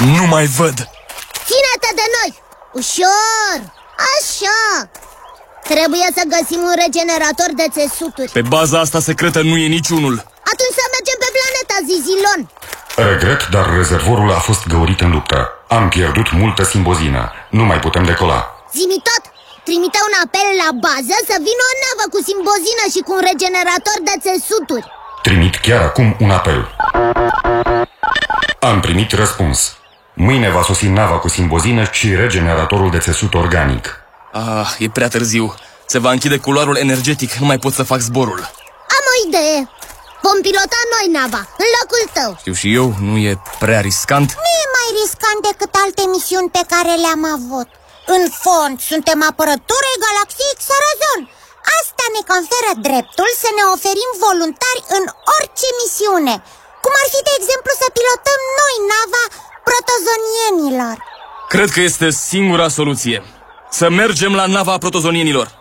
Nu mai văd. Ține-te de noi! Ușor! Așa! Trebuie să găsim un regenerator de țesuturi. Pe baza asta secretă nu e niciunul. Atunci să mergem pe planeta Zizilon. Regret, dar rezervorul a fost găurit în luptă. Am pierdut multă simbozină. Nu mai putem decola. Zi-mi tot! Trimite un apel la bază să vină o navă cu simbozină și cu un regenerator de țesuturi. Trimit chiar acum un apel. Am primit răspuns. Mâine va sosi nava cu simbozină și regeneratorul de țesut organic. E prea târziu. Se va închide culoarul energetic. Nu mai pot să fac zborul. Am o idee. Vom pilota noi nava, în locul tău. Știu și eu, nu e prea riscant? Nu e mai riscant decât alte misiuni pe care le-am avut. În fond, suntem apărătorii galaxiei Xarazon. Asta ne conferă dreptul să ne oferim voluntari în orice misiune, cum ar fi, de exemplu, să pilotăm noi nava protozonienilor. Cred că este singura soluție. Să mergem la nava protozonienilor.